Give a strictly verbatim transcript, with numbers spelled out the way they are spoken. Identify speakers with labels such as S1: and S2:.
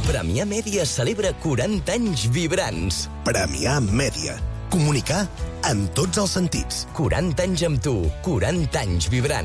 S1: Premià Mèdia celebra quaranta anys vibrants.
S2: Premià Mèdia. Comunicar en tots els sentits.
S1: quaranta anys amb tu, quaranta anys vibrant.